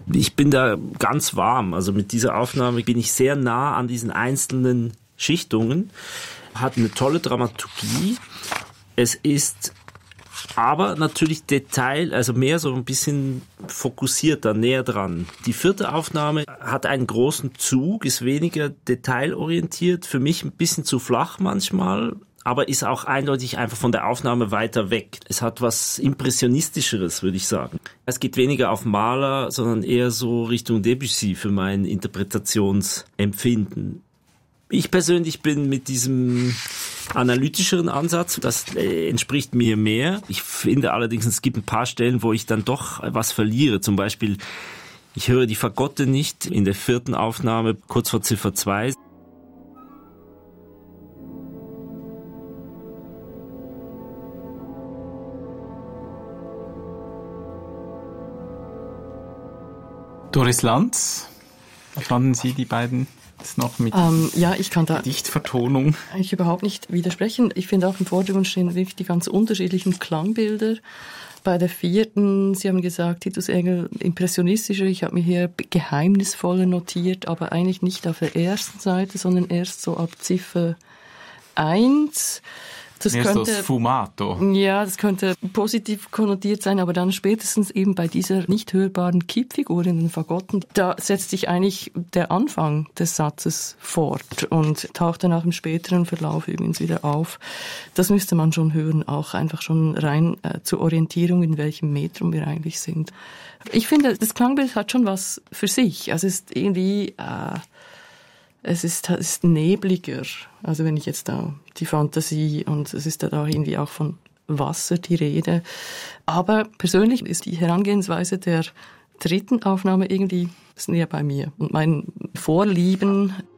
Ich bin da ganz warm. Also mit dieser Aufnahme bin ich sehr nah an diesen einzelnen Schichtungen. Hat eine tolle Dramaturgie. Es ist aber natürlich Detail, also mehr so ein bisschen fokussierter, näher dran. Die 4. Aufnahme hat einen großen Zug, ist weniger detailorientiert, für mich ein bisschen zu flach manchmal, aber ist auch eindeutig einfach von der Aufnahme weiter weg. Es hat was Impressionistischeres, würde ich sagen. Es geht weniger auf Mahler, sondern eher so Richtung Debussy für mein Interpretationsempfinden. Ich persönlich bin mit diesem analytischeren Ansatz, das entspricht mir mehr. Ich finde allerdings, es gibt ein paar Stellen, wo ich dann doch was verliere. Zum Beispiel, ich höre die Fagotte nicht in der 4. Aufnahme, kurz vor Ziffer 2. Doris Lanz, wie fanden Sie die beiden jetzt noch mit ja, ich kann da Dichtvertonung eigentlich überhaupt nicht widersprechen. Ich finde auch im Vordergrund stehen wirklich die ganz unterschiedlichen Klangbilder. Bei der 4., Sie haben gesagt, Titus Engel impressionistischer. Ich habe mir hier geheimnisvoller notiert, aber eigentlich nicht auf der ersten Seite, sondern erst so ab Ziffer 1. Das könnte Sfumato. Ja, das könnte positiv konnotiert sein, aber dann spätestens eben bei dieser nicht hörbaren Kippfigur in den Fagotten, da setzt sich eigentlich der Anfang des Satzes fort und taucht dann auch im späteren Verlauf übrigens wieder auf. Das müsste man schon hören, auch einfach schon rein zur Orientierung, in welchem Metrum wir eigentlich sind. Ich finde, das Klangbild hat schon was für sich. Also es ist irgendwie... Es ist nebliger, also wenn ich jetzt da die Fantasie, und es ist da irgendwie auch von Wasser die Rede. Aber persönlich ist die Herangehensweise der 3. Aufnahme irgendwie näher bei mir. Und mein Vorlieben